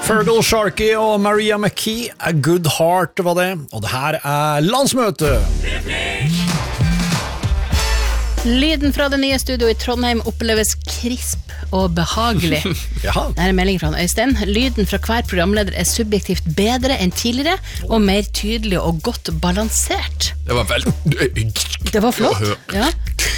Fergal Sharkey og Maria McKee, A Good Heart var det, og det her landsmøte. Lyden fra det nye studio i Trondheim oppleves krisp og behagelig. Ja. Det er en melding fra Øystein. Lyden fra hver programleder subjektivt bedre enn tidligere, og mer tydelig og godt balansert. Det var vel... Det var flott. Ja.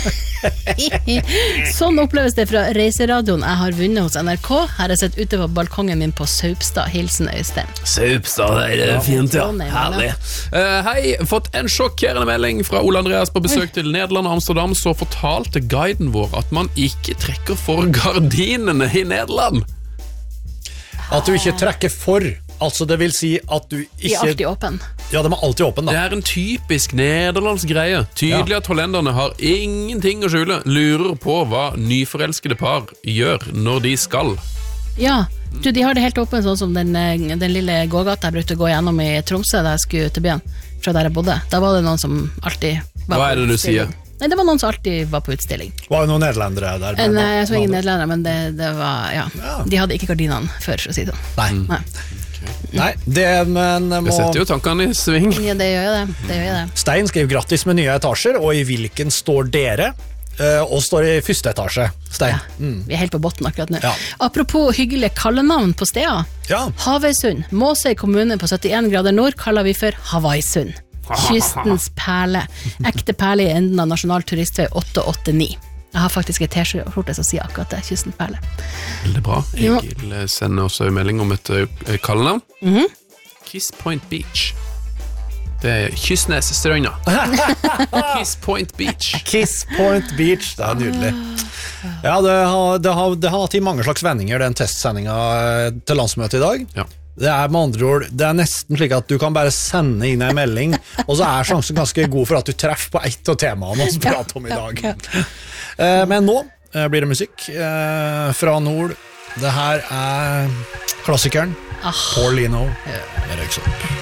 Sånn oppleves det fra reiseradioen jeg har vunnet hos NRK. Her har jeg sett ute på balkongen min på Saupstad. Hilsen Øystein. Saupstad, det er fint, ja. Herlig. Hei, fått en sjokkerende melding fra Ole Andreas på besøk til Nederland og Amsterdam. Så fortalte guiden vår at man ikke trekker for gardinene i Nederland. At du ikke trekker for, altså det vil si at du ikke... De er alltid åpen. Ja, de er alltid åpen da. Det er en typisk nederlandsk greie. Tydelig at hollenderne har ingenting å skjule. Lurer på hva nyforelskede par gjør når de skal. Ja, du, de har det helt åpen, sånn som den lille gågata jeg brukte å gå gjennom i Tromsø da jeg skulle til byen, fra der jeg bodde. Da var det noen som alltid var Hva er det du sier? Nei, det var noen som alltid var på utstilling. Var det noen nederlendere der? Nei, jeg så ingen nederlendere, men det var, ja. De hadde ikke gardinene før, for å si det. Nei. Nei, men Det setter jo tankene i sving. Ja, det gjør det. Stein skrev grattis med nye etasjer, og i hvilken står dere? Og står i første etasje, Stein. Ja, vi er helt på botten akkurat nå. Ja. Apropos hyggelige kallenavn på steder. Ja. Havøysund, Måsøy kommune på 71 grader nord kaller vi for Havaisund. Kystens perle. Ekte perle i enden av Nasjonal turistvei 889. Jeg har faktisk et t-skjorte som sier akkurat det, Kystens perle. Veldig bra. Egil sender også en melding om et kallenavn. Kiss Point Beach. Det er Kystnesstrønda. Kiss Point Beach. Kiss Point Beach, det er nydelig. Ja, det har hatt i mange slags vendinger, den testsendingen til landsmøtet i dag. Ja. Det er med andre ord, det er nesten slik at du kan bare sende inn en melding, og så er sjansen ganske god for at du treffer på ett av temaene vi prater om i dag. Men nå blir det musikk fra nord. Det her er klassikeren Paul Lino med Røyksopp.